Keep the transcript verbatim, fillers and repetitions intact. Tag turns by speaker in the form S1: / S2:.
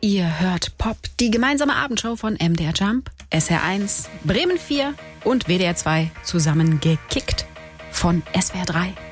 S1: Ihr hört Pop, die gemeinsame Abendshow von M D R Jump, S R eins, Bremen vier und W D R zwei zusammengekickt von S W R drei.